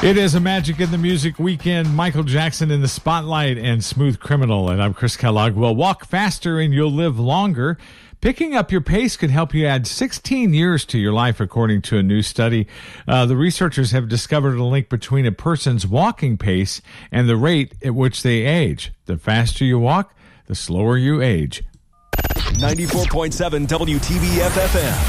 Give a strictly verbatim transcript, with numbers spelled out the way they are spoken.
It is a Magic in the Music weekend. Michael Jackson in the Spotlight and Smooth Criminal. And I'm Chris Kellogg. Well, walk faster and you'll live longer. Picking up your pace could help you add sixteen years to your life, according to a new study. Uh, the researchers have discovered a link between a person's walking pace and the rate at which they age. The faster you walk, the slower you age. ninety-four point seven W T B F F M.